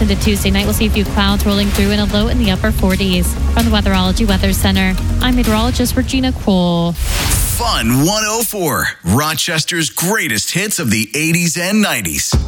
into Tuesday night, we'll see a few clouds rolling through and a low in the upper 40s. From the Weatherology Weather Center, I'm meteorologist Regina Kroll. Fun 104, Rochester's greatest hits of the 80s and 90s.